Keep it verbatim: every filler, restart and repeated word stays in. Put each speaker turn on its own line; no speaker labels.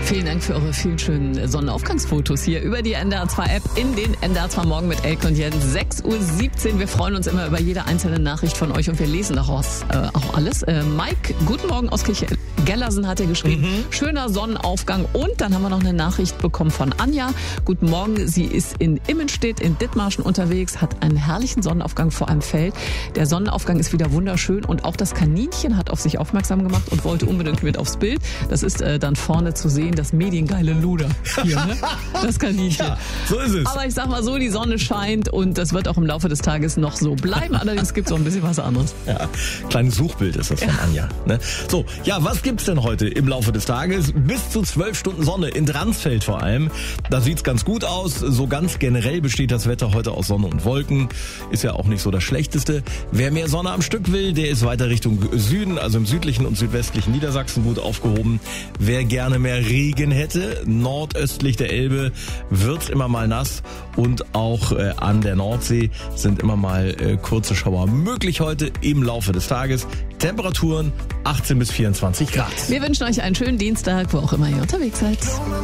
Vielen Dank für eure vielen schönen Sonnenaufgangsfotos hier über die N D R zwei App in den N D R zwei Morgen mit Elke und Jens. sechs Uhr siebzehn. Wir freuen uns immer über jede einzelne Nachricht von euch und wir lesen daraus äh, auch alles. Äh, Mike, guten Morgen aus Kirche Gellersen hat er geschrieben. Mhm. Schöner Sonnenaufgang. Und dann haben wir noch eine Nachricht bekommen von Anja. Guten Morgen. Sie ist in Immenstedt in Dithmarschen unterwegs, hat einen herrlichen Sonnenaufgang vor einem Feld. Der Sonnenaufgang ist wieder wunderschön und auch das Kaninchen hat auf sich aufmerksam gemacht und wollte unbedingt mit aufs Bild. Das ist äh, dann vorne zu sehen, das mediengeile Luder hier, ne? Das Kaninchen.
Ja, so ist es.
Aber ich sag mal so, die Sonne scheint und das wird auch im Laufe des Tages noch so bleiben. Allerdings gibt es auch ein bisschen was anderes.
Ja, kleines Suchbild ist das von Anja. Ne? So, ja, was gibt's denn heute im Laufe des Tages? Bis zu zwölf Stunden Sonne, in Dransfeld vor allem. Da sieht's ganz gut aus. So ganz generell besteht das Wetter heute aus Sonne und Wolken. Ist ja auch nicht so das Schlechteste. Wer mehr Sonne am Stück will, der ist weiter Richtung Süden, also im südlichen und südwestlichen Niedersachsen gut aufgehoben. Wer gerne mehr Regen hätte, nordöstlich der Elbe wird's immer mal nass und auch äh, an der Nordsee sind immer mal äh, kurze Schauer möglich heute im Laufe des Tages. Temperaturen achtzehn bis vierundzwanzig Grad.
Wir wünschen euch einen schönen Dienstag, wo auch immer ihr unterwegs seid.